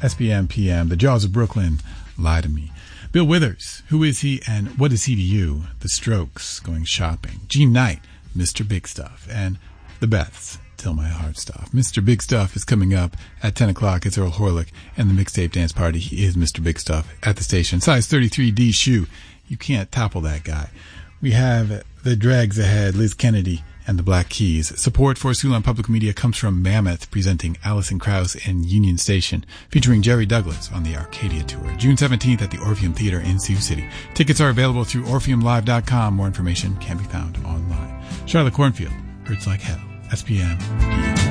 SPM PM, The Jaws of Brooklyn, Lie to Me. Bill Withers, Who Is He and What Is He to You? The Strokes, Going Shopping. Gene Knight, Mr. Big Stuff. And The Beths, Till My Heart Stop. Mr. Big Stuff is coming up at 10 o'clock. It's Earl Horlick and the Mixtape Dance Party. He is Mr. Big Stuff at the station. Size 33D shoe. You can't topple that guy. We have the Dregs ahead, Liz Kennedy and the Black Keys. Support for Siouxland Public Media comes from Mammoth, presenting Alison Krauss and Union Station, featuring Jerry Douglas on the Arcadia Tour, June 17th at the Orpheum Theater in Sioux City. Tickets are available through orpheumlive.com. More information can be found online. Charlotte Cornfield, Hurts Like Hell, SPM.